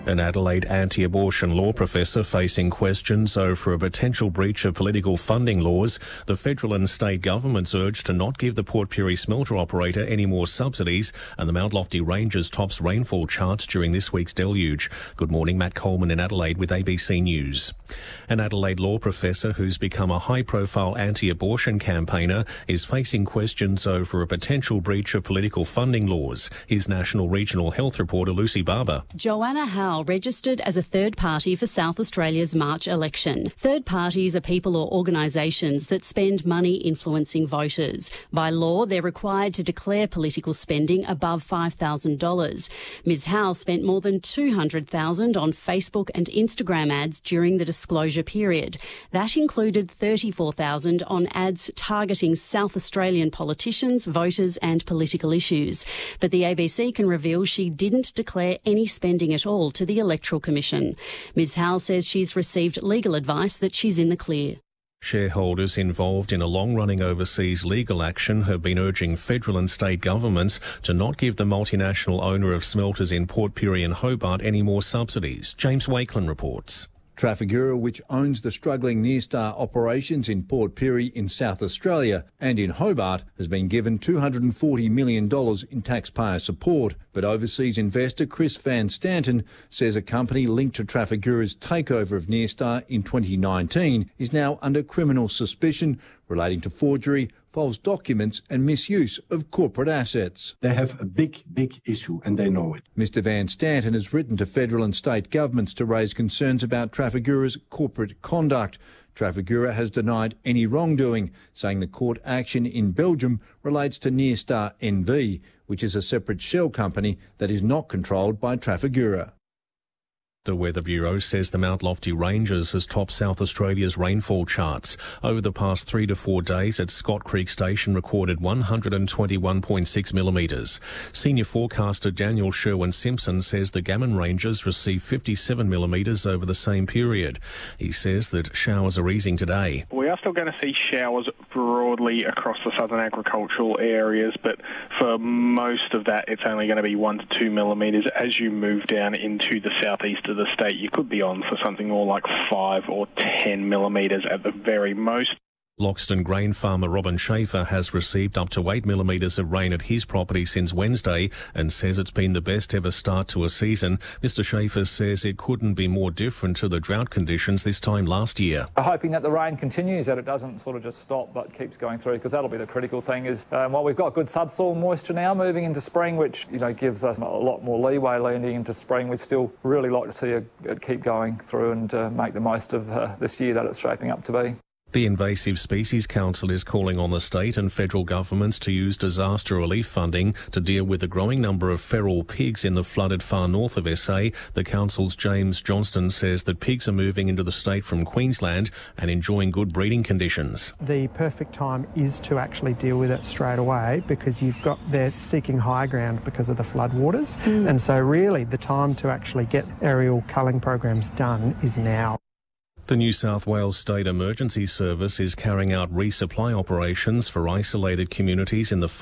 An Adelaide anti-abortion law professor facing questions over a potential breach of political funding laws. The federal and state governments urged to not give the Port Pirie smelter operator any more subsidies, and the Mount Lofty Ranges tops rainfall charts during this week's deluge. Good morning, Matt Coleman in Adelaide with ABC News. An Adelaide law professor who's become a high-profile anti-abortion campaigner is facing questions over a potential breach of political funding laws. Here's National Regional Health reporter Lucy Barber. Joanna Howe registered as a third party for South Australia's March election. Third parties are people or organisations that spend money influencing voters. By law, they're required to declare political spending above $5,000. Ms Howe spent more than $200,000 on Facebook and Instagram ads during the disclosure period. That included $34,000 on ads targeting South Australian politicians, voters and political issues. But the ABC can reveal she didn't declare any spending at all to the Electoral Commission. Ms Howe says she's received legal advice that she's in the clear. Shareholders involved in a long-running overseas legal action have been urging federal and state governments to not give the multinational owner of smelters in Port Pirie and Hobart any more subsidies. James Wakelin reports. Trafigura, which owns the struggling Nearstar operations in Port Pirie in South Australia and in Hobart, has been given $240 million in taxpayer support. But overseas investor Chris Van Stanton says a company linked to Trafigura's takeover of Nearstar in 2019 is now under criminal suspicion relating to forgery, false documents and misuse of corporate assets. They have a big issue and they know it. Mr Van Stanton has written to federal and state governments to raise concerns about Trafigura's corporate conduct. Trafigura has denied any wrongdoing, saying the court action in Belgium relates to Nearstar NV, which is a separate shell company that is not controlled by Trafigura. The Weather Bureau says the Mount Lofty Ranges has topped South Australia's rainfall charts. Over the past 3 to 4 days at Scott Creek Station recorded 121.6 millimetres. Senior forecaster Daniel Sherwin-Simpson says the Gammon Ranges received 57 millimetres over the same period. He says that showers are easing today. We are still going to see showers broadly across the southern agricultural areas, but for most of that it's only going to be 1 to 2 millimetres. As you move down into the southeast of the state, you could be on for something more like 5 or 10 millimetres at the very most. Loxton grain farmer Robin Schaefer has received up to 8 millimetres of rain at his property since Wednesday and says it's been the best ever start to a season. Mr Schaefer says it couldn't be more different to the drought conditions this time last year. Hoping that the rain continues, that it doesn't sort of just stop but keeps going through, because that'll be the critical thing. Is while we've got good subsoil moisture now moving into spring, which gives us a lot more leeway leading into spring, we'd still really like to see it keep going through and make the most of this year that it's shaping up to be. The Invasive Species Council is calling on the state and federal governments to use disaster relief funding to deal with the growing number of feral pigs in the flooded far north of SA. The council's James Johnston says that pigs are moving into the state from Queensland and enjoying good breeding conditions. The perfect time is to actually deal with it straight away, because they're seeking high ground because of the floodwaters. And so really the time to actually get aerial culling programs done is now. The New South Wales State Emergency Service is carrying out resupply operations for isolated communities in the